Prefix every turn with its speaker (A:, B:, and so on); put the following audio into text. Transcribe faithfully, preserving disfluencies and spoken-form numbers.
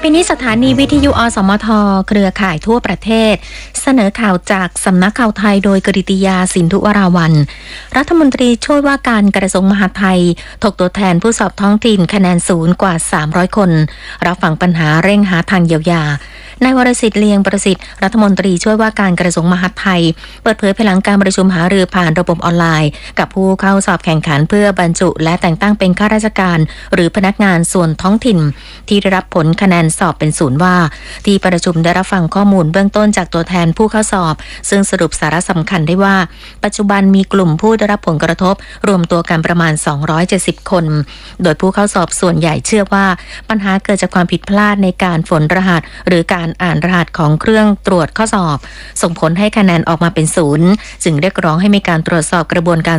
A: ปีนี้สถานีวิทยุอสมทเครือข่ายทั่วประเทศเสนอข่าวจากสำนักข่าวไทยโดยกฤติยาสินธุวราวัลย์รัฐมนตรีช่วยว่าการกระทรวงมหาดไทยถกตัวแทนผู้สอบท้องถิ่นคะแนนศูนย์กว่าสามร้อยคนรับฟังปัญหาเร่งหาทางเยียวยานายวรสิทธิ์เลียงประสิทธิ์รัฐมนตรีช่วยว่าการกระทรวงมหาดไทยเปิดเผยภายหลังการประชุมหารือผ่านระบบออนไลน์กับผู้เข้าสอบแข่งขันเพื่อบรรจุและแต่งตั้งเป็นข้าราชการหรือพนักงานส่วนท้องถิ่นที่ได้รับผลคะแนนสอบเป็นศูนย์ว่าที่ประชุมได้รับฟังข้อมูลเบื้องต้นจากตัวแทนผู้เข้าสอบซึ่งสรุปสาระสำคัญได้ว่าปัจจุบันมีกลุ่มผู้ได้รับผลกระทบรวมตัวกันประมาณสองร้อยเจ็ดสิบคนโดยผู้เข้าสอบส่วนใหญ่เชื่อว่าปัญหาเกิดจากความผิดพลาดในการฝนรหัสหรือการอ่านรหัสของเครื่องตรวจข้อสอบส่งผลให้คะแนนออกมาเป็นศูนย์จึงเรียกร้องให้มีการตรวจสอบกระบวนการ